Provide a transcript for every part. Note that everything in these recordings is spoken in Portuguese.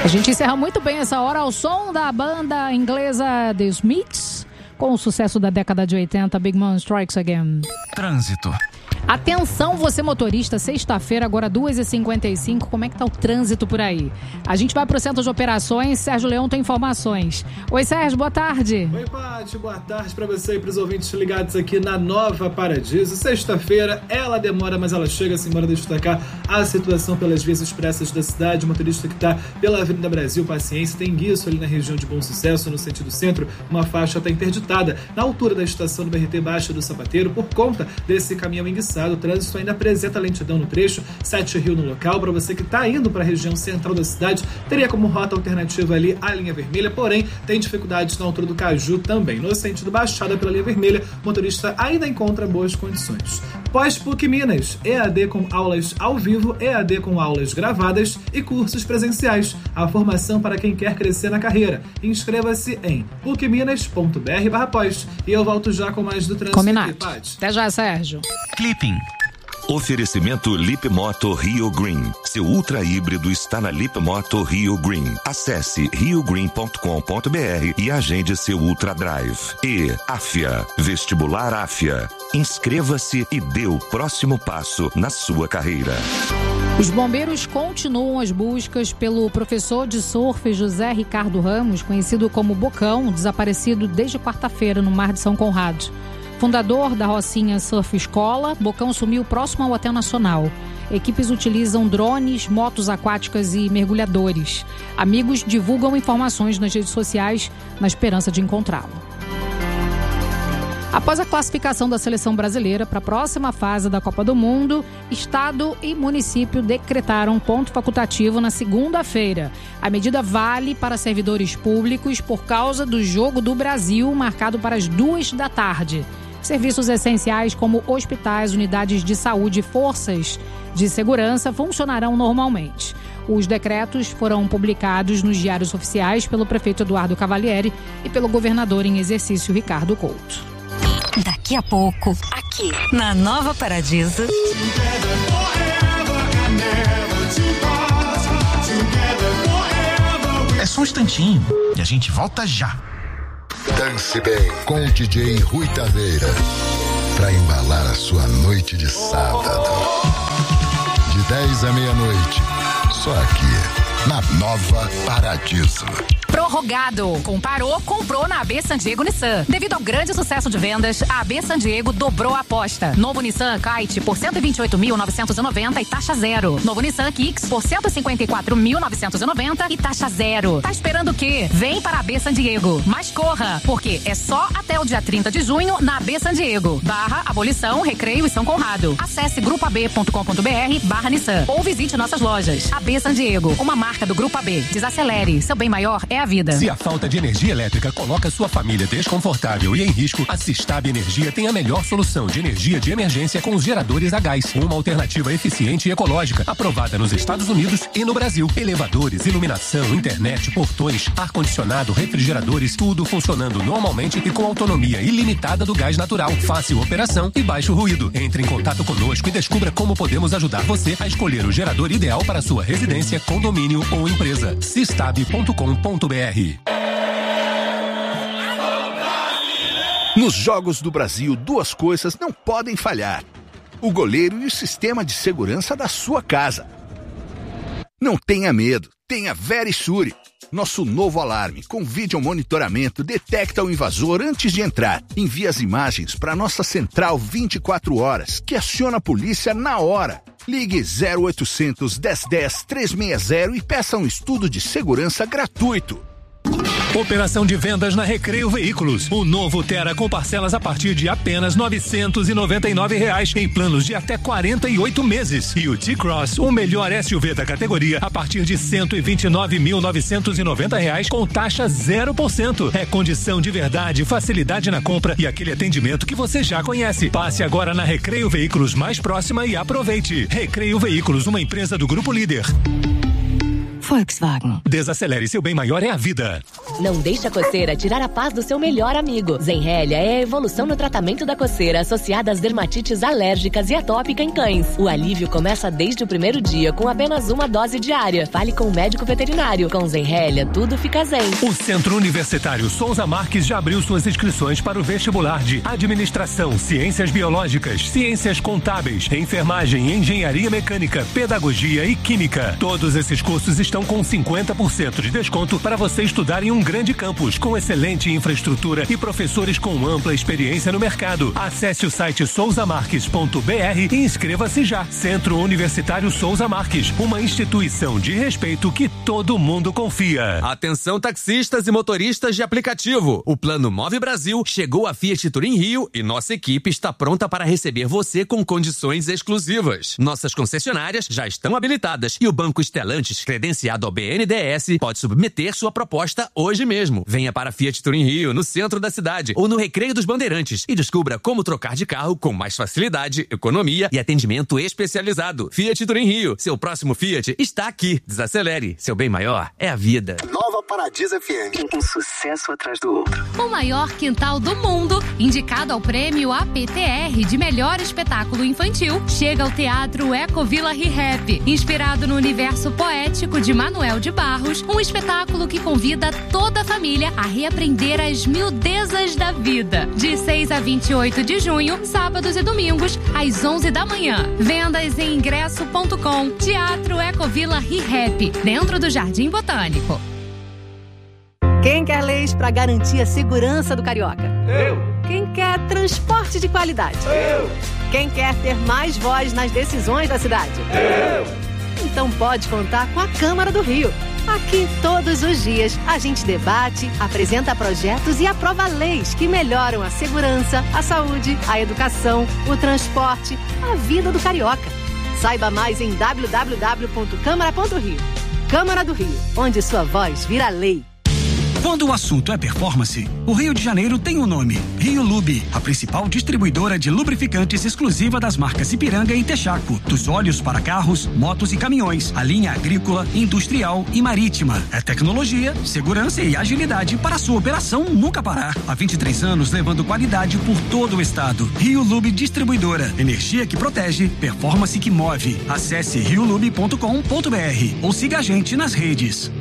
gente encerra muito bem essa hora ao som da banda inglesa The Smiths, com o sucesso da década de 80, Big Man Strikes Again. Trânsito. Atenção, você motorista, sexta-feira, agora 2h55, como é que tá o trânsito por aí? A gente vai pro centro de operações, Sérgio Leão tem informações. Oi, Sérgio, boa tarde. Oi, Paty, boa tarde pra você e pros ouvintes ligados aqui na Nova Paradiso. Sexta-feira, ela demora, mas ela chega, assim, bora destacar a situação pelas vias expressas da cidade. O motorista que tá pela Avenida Brasil, paciência, tem guiço ali na região de Bom Sucesso, no sentido centro, uma faixa tá interditada na altura da estação do BRT Baixa do Sapateiro, por conta desse caminhão enguiçado. O trânsito ainda apresenta lentidão no trecho, 7 Rio no local. Para você que está indo para a região central da cidade, teria como rota alternativa ali a linha vermelha, porém tem dificuldades na altura do Caju também. No sentido Baixada pela linha vermelha, o motorista ainda encontra boas condições. Pós-PUC Minas, EAD com aulas ao vivo, EAD com aulas gravadas e cursos presenciais. A formação para quem quer crescer na carreira. Inscreva-se em pucminas.br/pós. E eu volto já com mais do trânsito. Combinado. Aqui, Paty. Até já, Sérgio. Clipping. Oferecimento Lip Moto Rio Green. Seu ultra híbrido está na Lip Moto Rio Green. Acesse riogreen.com.br e agende seu Ultra Drive. E AFIA, Vestibular AFIA. Inscreva-se e dê o próximo passo na sua carreira. Os bombeiros continuam as buscas pelo professor de surf José Ricardo Ramos, conhecido como Bocão, desaparecido desde quarta-feira no Mar de São Conrado. Fundador da Rocinha Surf Escola, Bocão sumiu próximo ao Hotel Nacional. Equipes utilizam drones, motos aquáticas e mergulhadores. Amigos divulgam informações nas redes sociais na esperança de encontrá-lo. Após a classificação da seleção brasileira para a próxima fase da Copa do Mundo, Estado e município decretaram ponto facultativo na segunda-feira. A medida vale para servidores públicos por causa do Jogo do Brasil, marcado para as 14h. Serviços essenciais como hospitais, unidades de saúde e forças de segurança funcionarão normalmente. Os decretos foram publicados nos diários oficiais pelo prefeito Eduardo Cavalieri e pelo governador em exercício Ricardo Couto. Daqui a pouco, aqui na Nova Paradiso. É só um instantinho e a gente volta já. Dance bem com o DJ Rui Taveira, pra embalar a sua noite de sábado. De 10 à meia-noite, só aqui, na Nova Paradiso. Prorrogado. Comparou, comprou na AB San Diego Nissan. Devido ao grande sucesso de vendas, a AB San Diego dobrou a aposta. Novo Nissan Kite por 128.990 e taxa zero. Novo Nissan Kicks por 154.990 e taxa zero. Tá esperando o quê? Vem para a AB San Diego. Mas corra, porque é só até o dia 30 de junho na AB San Diego. /Abolição, Recreio e São Conrado. Acesse grupoab.com.br/Nissan ou visite nossas lojas. AB San Diego, uma marca do Grupo AB. Desacelere, seu bem maior é a vida. Se a falta de energia elétrica coloca sua família desconfortável e em risco, a Sistab Energia tem a melhor solução de energia de emergência com os geradores a gás. Uma alternativa eficiente e ecológica, aprovada nos Estados Unidos e no Brasil. Elevadores, iluminação, internet, portões, ar-condicionado, refrigeradores, tudo funcionando normalmente e com autonomia ilimitada do gás natural. Fácil operação e baixo ruído. Entre em contato conosco e descubra como podemos ajudar você a escolher o gerador ideal para sua residência, condomínio ou empresa. Sistab.com.br. Nos Jogos do Brasil, duas coisas não podem falhar: o goleiro e o sistema de segurança da sua casa. Não tenha medo, tenha Verisure. Nosso novo alarme com vídeo monitoramento detecta o invasor antes de entrar. Envia as imagens para nossa central 24 horas, que aciona a polícia na hora. Ligue 0800 1010 360 e peça um estudo de segurança gratuito. Operação de vendas na Recreio Veículos. O novo Tera com parcelas a partir de apenas R$ 999 em planos de até 48 meses. E o T-Cross, o melhor SUV da categoria, a partir de R$ 129.990 com taxa 0%. É condição de verdade, facilidade na compra e aquele atendimento que você já conhece. Passe agora na Recreio Veículos mais próxima e aproveite. Recreio Veículos, uma empresa do Grupo Líder. Volkswagen. Desacelere, seu bem maior é a vida. Não deixe a coceira tirar a paz do seu melhor amigo. Zenrelia é a evolução no tratamento da coceira associada às dermatites alérgicas e atópica em cães. O alívio começa desde o primeiro dia com apenas uma dose diária. Fale com o médico veterinário. Com Zenrelia, tudo fica zen. O Centro Universitário Souza Marques já abriu suas inscrições para o vestibular de Administração, Ciências Biológicas, Ciências Contábeis, Enfermagem, Engenharia Mecânica, Pedagogia e Química. Todos esses cursos estão com 50% de desconto para você estudar em um grande campus, com excelente infraestrutura e professores com ampla experiência no mercado. Acesse o site souzamarques.br e inscreva-se já. Centro Universitário Souza Marques, uma instituição de respeito que todo mundo confia. Atenção taxistas e motoristas de aplicativo. O Plano Move Brasil chegou a Fiat Turim Rio e nossa equipe está pronta para receber você com condições exclusivas. Nossas concessionárias já estão habilitadas e o Banco Stellantis, credenciado ao BNDES, pode submeter sua proposta hoje mesmo. Venha para Fiat Turim Rio, no centro da cidade ou no Recreio dos Bandeirantes e descubra como trocar de carro com mais facilidade, economia e atendimento especializado. Fiat Turim Rio, seu próximo Fiat está aqui. Desacelere, seu bem maior é a vida. Nova Paradiso FM, um sucesso atrás do outro. O maior quintal do mundo, indicado ao prêmio APTR de melhor espetáculo infantil, chega ao Teatro Ecovilla Rehap. Inspirado no universo poético de Manuel de Barros, um espetáculo que convida toda a família a reaprender as miudezas da vida. De 6 a 28 de junho, sábados e domingos, às 11 da manhã. Vendas em ingresso.com. Teatro Ecovilla Rehap, dentro do Jardim Botânico. Quem quer leis para garantir a segurança do carioca? Eu. Quem quer transporte de qualidade? Eu. Quem quer ter mais voz nas decisões da cidade? Eu. Então pode contar com a Câmara do Rio. Aqui, todos os dias, a gente debate, apresenta projetos e aprova leis que melhoram a segurança, a saúde, a educação, o transporte, a vida do carioca. Saiba mais em www.câmara.rio. Câmara do Rio, onde sua voz vira lei. Quando o assunto é performance, o Rio de Janeiro tem um nome: Rio Lube, a principal distribuidora de lubrificantes exclusiva das marcas Ipiranga e Texaco. Dos óleos para carros, motos e caminhões, a linha agrícola, industrial e marítima. É tecnologia, segurança e agilidade para a sua operação nunca parar. Há 23 anos levando qualidade por todo o estado. Rio Lube Distribuidora. Energia que protege, performance que move. Acesse riolube.com.br ou siga a gente nas redes.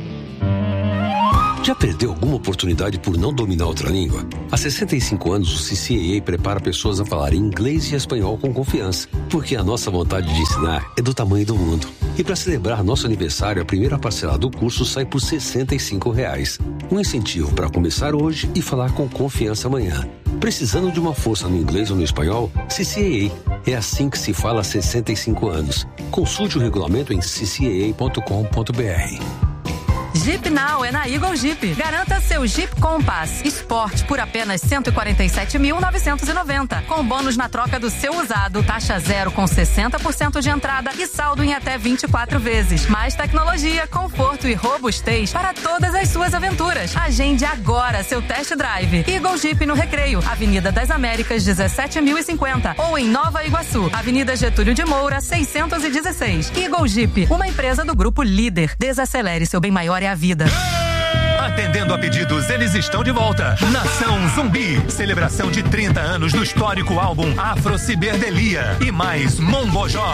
Já perdeu alguma oportunidade por não dominar outra língua? Há 65 anos, o CCAA prepara pessoas a falar inglês e espanhol com confiança, porque a nossa vontade de ensinar é do tamanho do mundo. E para celebrar nosso aniversário, a primeira parcela do curso sai por R$ 65. Um incentivo para começar hoje e falar com confiança amanhã. Precisando de uma força no inglês ou no espanhol? CCAA. É assim que se fala há 65 anos. Consulte o regulamento em ccaa.com.br. Jeep Now é na Eagle Jeep. Garanta seu Jeep Compass Sport por apenas R$ 147.990. Com bônus na troca do seu usado, taxa zero com 60% de entrada e saldo em até 24 vezes. Mais tecnologia, conforto e robustez para todas as suas aventuras. Agende agora seu test drive. Eagle Jeep no Recreio, Avenida das Américas, 17.050. Ou em Nova Iguaçu, Avenida Getúlio de Moura, 616. Eagle Jeep, uma empresa do Grupo Líder. Desacelere, seu bem maior é a vida. Atendendo a pedidos, eles estão de volta. Nação Zumbi, celebração de 30 anos do histórico álbum Afro Ciberdelia e mais Mongojó.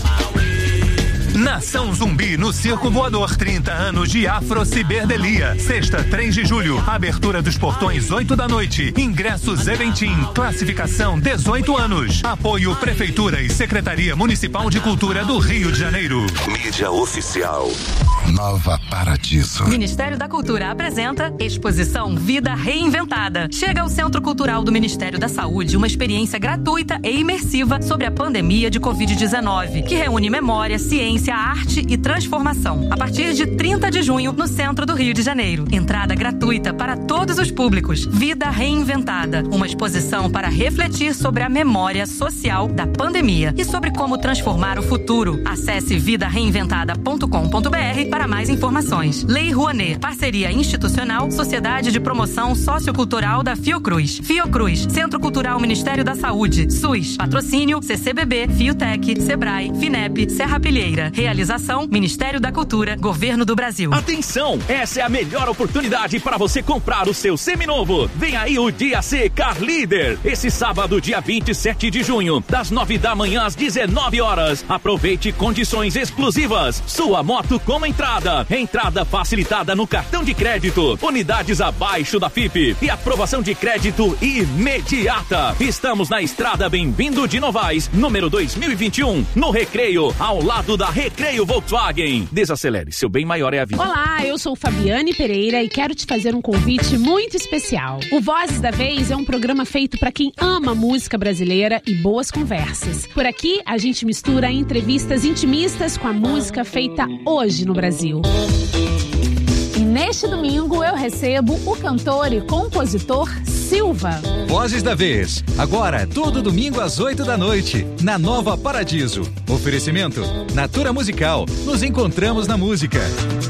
Nação Zumbi no Circo Voador, 30 anos de Afro Ciberdelia. Sexta, 3 de julho, abertura dos portões 8 da noite. Ingressos Eventim, classificação 18 anos. Apoio Prefeitura e Secretaria Municipal de Cultura do Rio de Janeiro. Mídia oficial. Nova Paradiso. Ministério da Cultura apresenta Exposição Vida Reinventada. Chega ao Centro Cultural do Ministério da Saúde uma experiência gratuita e imersiva sobre a pandemia de Covid-19, que reúne memória, ciência, arte e transformação. A partir de 30 de junho, no centro do Rio de Janeiro. Entrada gratuita para todos os públicos. Vida Reinventada. Uma exposição para refletir sobre a memória social da pandemia e sobre como transformar o futuro. Acesse vidareinventada.com.br para mais informações. Lei Rouanet. Parceria institucional, Sociedade de Promoção Sociocultural da Fiocruz. Fiocruz. Centro Cultural Ministério da Saúde. SUS. Patrocínio CCBB, Fiotec, Sebrae, Finep, Serra Pilheira. Realização: Ministério da Cultura, Governo do Brasil. Atenção! Essa é a melhor oportunidade para você comprar o seu seminovo. Vem aí o Dia C Car Líder. Esse sábado, dia 27 de junho, das 9 da manhã às 19 horas. Aproveite condições exclusivas. Sua moto com entrada. Entrada facilitada no cartão de crédito. Unidades abaixo da FIP. E aprovação de crédito imediata. Estamos na Estrada Bem-vindo de Novaes, número 2021, no Recreio, ao lado da Recreio Volkswagen. Desacelere, seu bem maior é a vida. Olá, eu sou Fabiane Pereira e quero te fazer um convite muito especial. O Vozes da Vez é um programa feito para quem ama música brasileira e boas conversas. Por aqui, a gente mistura entrevistas intimistas com a música feita hoje no Brasil. E neste domingo eu recebo o cantor e compositor Silva. Vozes da Vez, agora todo domingo às 8 da noite, na Nova Paradiso. Oferecimento Natura Musical, nos encontramos na música.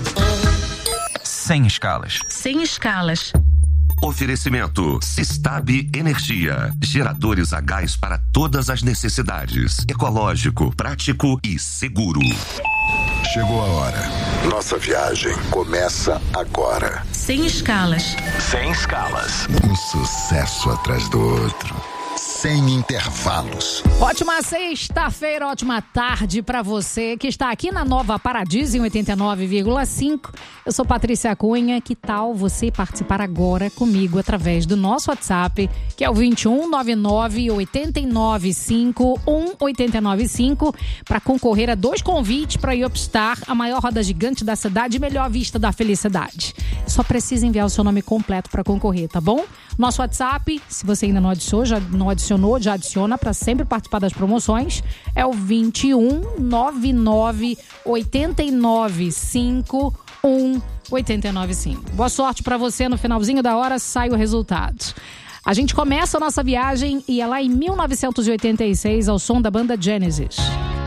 Sem escalas. Sem escalas. Oferecimento Sistab Energia. Geradores a gás para todas as necessidades. Ecológico, prático e seguro. Chegou a hora. Nossa viagem começa agora. Sem escalas. Sem escalas. Um sucesso atrás do outro. Sem intervalos. Ótima sexta-feira, ótima tarde pra você que está aqui na Nova Paradiso em 89,5. Eu sou Patrícia Cunha. Que tal você participar agora comigo através do nosso WhatsApp, que é o 2199-895-1895, para concorrer a 2 convites para Yopstar, a maior roda gigante da cidade e melhor vista da felicidade. Só precisa enviar o seu nome completo para concorrer, tá bom? Nosso WhatsApp, se você ainda não adicionou, já adiciona para sempre participar das promoções. É o 2199-895-1895. Boa sorte para você, no finalzinho da hora sai o resultado. A gente começa a nossa viagem e é lá em 1986 ao som da banda Genesis.